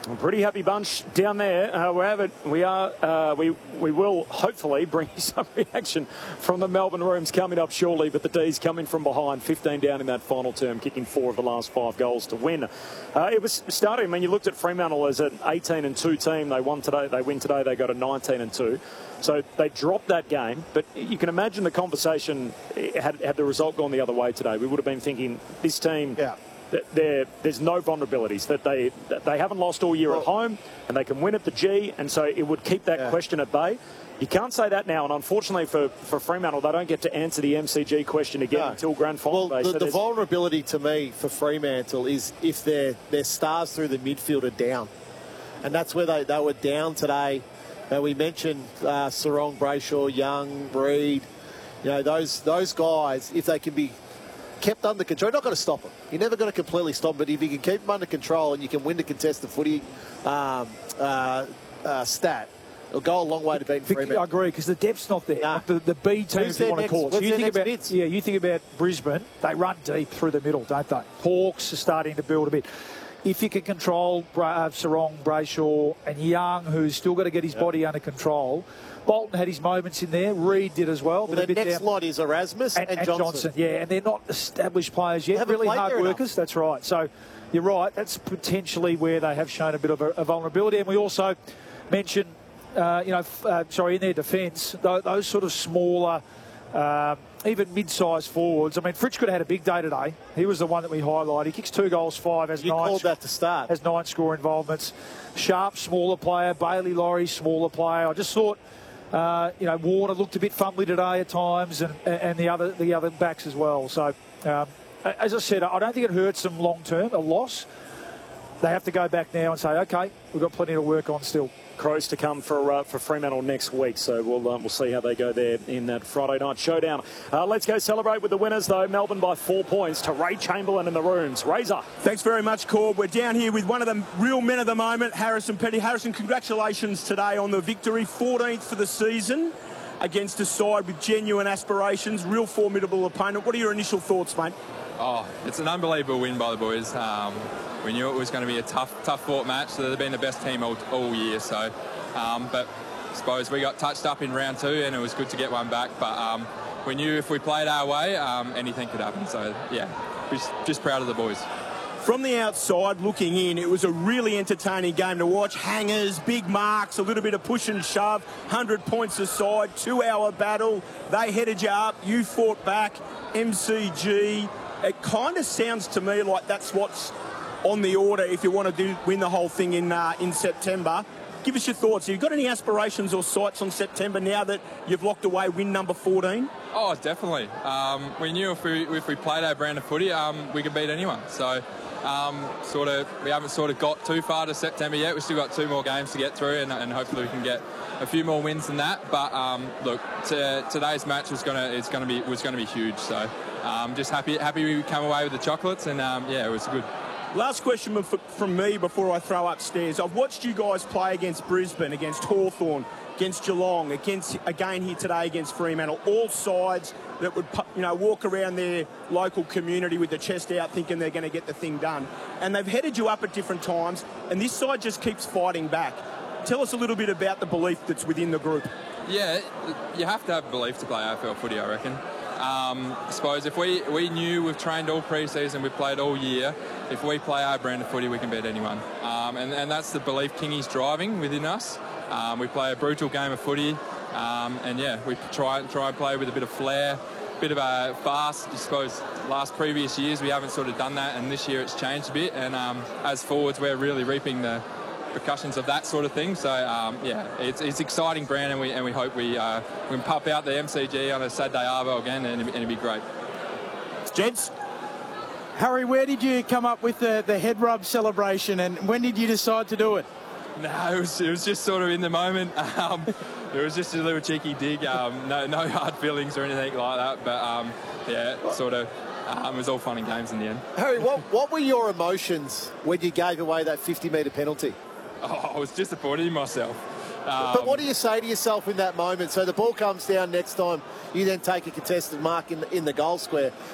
A pretty happy bunch down there. We will hopefully bring you some reaction from the Melbourne Rooms coming up shortly, but the D's coming from behind, 15 down in that final term, kicking 4 of the last 5 goals to win. It was starting, I mean, you looked at Fremantle as an 18-2 team. They win today, they go to 19-2. So they dropped that game, but you can imagine the conversation had the result gone the other way today. We would have been thinking, this team... Yeah. There's no vulnerabilities, that they haven't lost all year at home and they can win at the G, and so it would keep that question at bay. You can't say that now, and unfortunately for Fremantle, they don't get to answer the MCG question again until grand final day. The vulnerability to me for Fremantle is if their stars through the midfield are down, and that's where they were down today. We mentioned Sarong, Brayshaw, Young, Breed. You know, those guys, if they can be kept under control, you're not going to stop them. You're never going to completely stop them, but if you can keep them under control and you can win the contested footy stat, it'll go a long way to beating Fremantle. I agree, because the depth's not there. Nah. Like the B teams you want to call it. So you think about Brisbane, they run deep through the middle, don't they? Hawks are starting to build a bit. If you can control Sarong, Brayshaw and Young, who's still got to get his body under control. Bolton had his moments in there. Reed did as well. The next lot is Erasmus and Johnson. Yeah, and they're not established players yet. Really hard workers. That's right. So you're right. That's potentially where they have shown a bit of a vulnerability. And we also mentioned, in their defence, those sort of smaller, even mid-sized forwards. I mean, Fritsch could have had a big day today. He was the one that we highlighted. He kicks 2 goals, 5, has 9. You called that to start. Has 9 score involvements. Sharp, smaller player. Bailey Laurie, smaller player. I just thought... Warner looked a bit fumbly today at times, and the other backs as well. So, as I said, I don't think it hurts them long term. A loss, they have to go back now and say, okay, we've got plenty to work on still. Crows to come for Fremantle next week, so we'll see how they go there in that Friday night showdown. Let's go celebrate with the winners, though. Melbourne by 4 points to Ray Chamberlain in the Rooms. Razor. Thanks very much, Corb. We're down here with one of the real men of the moment, Harrison Petty. Harrison, congratulations today on the victory. 14th for the season against a side with genuine aspirations, real formidable opponent. What are your initial thoughts, mate? Oh, it's an unbelievable win by the boys. We knew it was going to be a tough-fought match. So they've been the best team all year. So, but I suppose we got touched up in round 2, and it was good to get one back. But we knew if we played our way, anything could happen. So, yeah, just proud of the boys. From the outside looking in, it was a really entertaining game to watch. Hangers, big marks, a little bit of push and shove, 100 points aside, 2-hour battle. They headed you up, you fought back, MCG. It kind of sounds to me like that's what's on the order if you want to win the whole thing in September. Give us your thoughts. Have you got any aspirations or sights on September now that you've locked away win number 14? Oh, definitely. We knew if we played our brand of footy, we could beat anyone. So, we haven't got too far to September yet. We've still got 2 more games to get through, and hopefully we can get a few more wins than that. But look, today's match was going to be huge. So, just happy we come away with the chocolates, and it was good. Last question from me before I throw upstairs. I've watched you guys play against Brisbane, against Hawthorn, against Geelong, again here today against Fremantle. All sides that would walk around their local community with the chest out thinking they're going to get the thing done. And they've headed you up at different times, and this side just keeps fighting back. Tell us a little bit about the belief that's within the group. Yeah, you have to have belief to play AFL footy, I reckon. I suppose if we knew we've trained all pre-season, we've played all year, if we play our brand of footy, we can beat anyone. And that's the belief Kingy's driving within us. We play a brutal game of footy, we try and play with a bit of flair, bit of a fast. I suppose previous years we haven't sort of done that, and this year it's changed a bit. And as forwards, we're really reaping the repercussions of that sort of thing. So it's exciting brand, and we hope we can pop out the MCG on a Saturday arvo again, and it'd be great. Gents. Harry, where did you come up with the head rub celebration, and when did you decide to do it? No, it was just sort of in the moment. It was just a little cheeky dig. No hard feelings or anything like that. But it was all fun and games in the end. Harry, what were your emotions when you gave away that 50-metre penalty? Oh, I was disappointed in myself. But what do you say to yourself in that moment? So the ball comes down next time, you then take a contested mark in the goal square.